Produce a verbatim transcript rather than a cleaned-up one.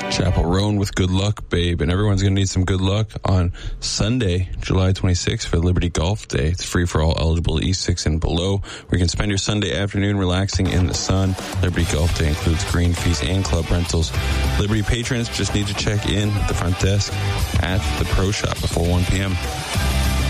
Chapel Roan with Good Luck, Babe. And everyone's going to need some good luck on Sunday, July twenty-sixth for Liberty Golf Day. It's free for all eligible E six and below, where you can spend your Sunday afternoon relaxing in the sun. Liberty Golf Day includes green fees and club rentals. Liberty patrons just need to check in at the front desk at the Pro Shop before one p.m.